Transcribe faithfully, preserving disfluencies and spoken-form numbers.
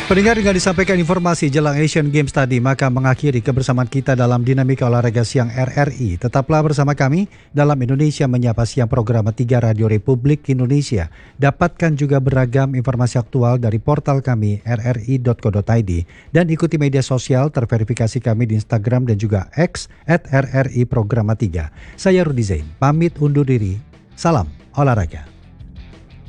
Pendengar, dengan disampaikan informasi jelang Asian Games tadi, maka mengakhiri kebersamaan kita dalam Dinamika Olahraga Siang R R I. Tetaplah bersama kami dalam Indonesia Menyapa Siang program tiga Radio Republik Indonesia. Dapatkan juga beragam informasi aktual dari portal kami r r i dot co dot i d dan ikuti media sosial terverifikasi kami di Instagram dan juga X at R R I Programa tiga. Saya Rudi Zain, pamit undur diri. Salam olahraga.